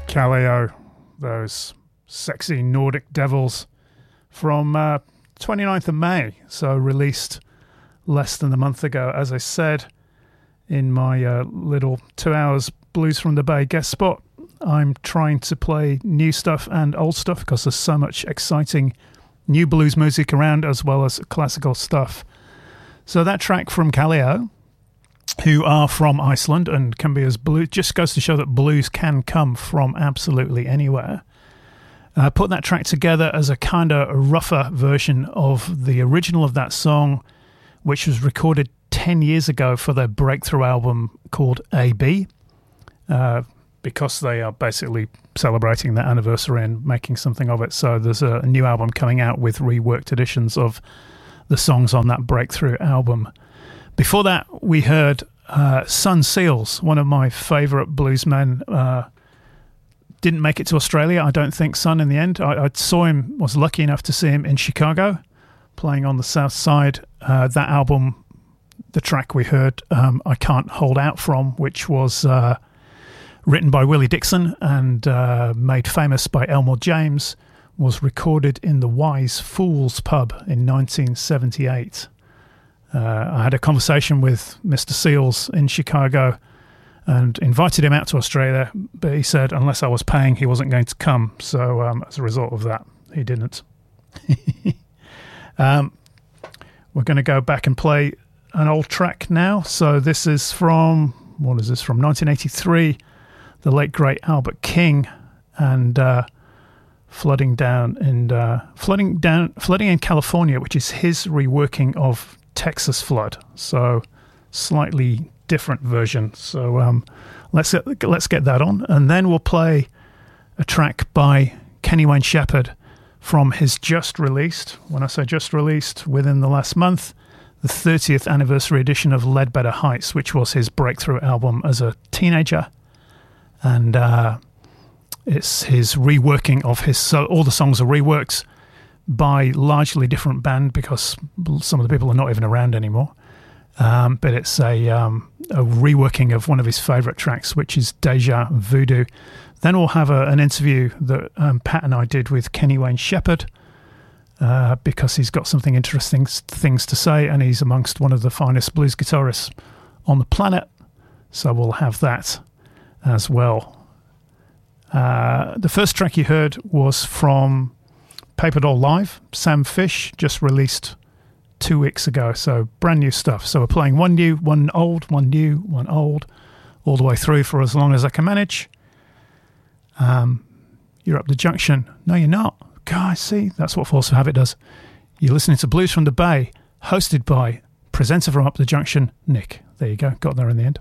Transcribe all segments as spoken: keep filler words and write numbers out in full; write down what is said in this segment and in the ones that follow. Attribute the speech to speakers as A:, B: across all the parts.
A: Kaleo, those sexy Nordic devils from uh, twenty-ninth of May, so released less than a month ago. As I said in my uh, little two hours Blues from the Bay guest spot, I'm trying to play new stuff and old stuff because there's so much exciting new blues music around as well as classical stuff. So that track from Kaleo, who are from Iceland and can be as blue, just goes to show that blues can come from absolutely anywhere. Uh, put that track together as a kind of rougher version of the original of that song, which was recorded ten years ago for their breakthrough album called A B, uh, because they are basically celebrating their anniversary and making something of it. So there's a new album coming out with reworked editions of the songs on that breakthrough album. Before that, we heard uh, Sun Seals, one of my favourite bluesmen. Uh, didn't make it to Australia, I don't think, Sun, in the end. I, I saw him, was lucky enough to see him in Chicago, playing on the south side. Uh, that album, the track we heard, um, I Can't Hold Out From, which was uh, written by Willie Dixon and uh, made famous by Elmore James, was recorded in the Wise Fools pub in nineteen seventy-eight. Uh, I had a conversation with Mister Seals in Chicago and invited him out to Australia, but he said unless I was paying, he wasn't going to come. So um, as a result of that, he didn't. um, we're going to go back and play an old track now. So this is from, what is this, from nineteen eighty-three, the late, great Albert King, and uh, flooding down in uh, flooding down flooding in California, which is his reworking of Texas Flood, so slightly different version. So um, let's get, let's get that on, and then we'll play a track by Kenny Wayne Shepherd from his just released, when I say just released, within the last month, the thirtieth anniversary edition of Ledbetter Heights, which was his breakthrough album as a teenager, and uh, it's his reworking of his, so all the songs are reworks by largely different band because some of the people are not even around anymore. Um, but it's a, um, a reworking of one of his favourite tracks, which is Deja Voodoo. Then we'll have a, an interview that um, Pat and I did with Kenny Wayne Shepherd uh, because he's got something interesting things to say, and he's amongst one of the finest blues guitarists on the planet. So we'll have that as well. Uh, the first track you heard was from Paper Doll Live, Sam Fish, just released two weeks ago, so brand new stuff. So we're playing one new, one old, one new, one old, all the way through for as long as I can manage. Um, you're up the junction. No, you're not. Guys, see, that's what Force of Habit does. You're listening to Blues from the Bay, hosted by presenter from Up the Junction, Nick. There you go, got there in the end.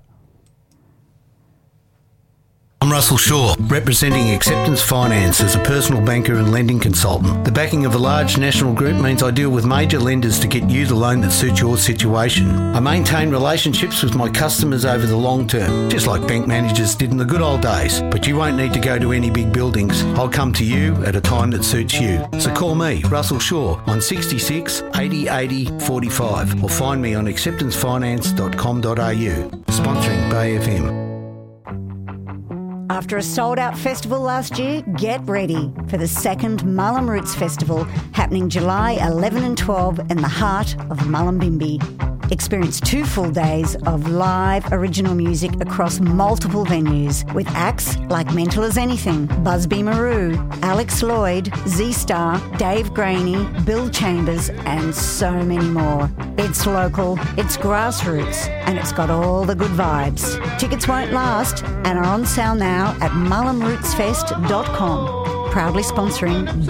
B: I'm Russell Shaw, representing Acceptance Finance as a personal banker and lending consultant. The backing of a large national group means I deal with major lenders to get you the loan that suits your situation. I maintain relationships with my customers over the long term, just like bank managers did in the good old days. But you won't need to go to any big buildings. I'll come to you at a time that suits you. So call me, Russell Shaw, on sixty-six, eighty, eighty, forty-five, or find me on acceptance finance dot com dot a u. Sponsoring Bay F M.
C: After a sold-out festival last year, get ready for the second Mullum Roots Festival happening July eleven and twelve in the heart of Mullumbimby. Experience two full days of live original music across multiple venues with acts like Mental as Anything, Busby Maru, Alex Lloyd, Z-Star, Dave Graney, Bill Chambers, and so many more. It's local, it's grassroots, and it's got all the good vibes. Tickets won't last and are on sale now at mullum roots fest dot com. Proudly sponsoring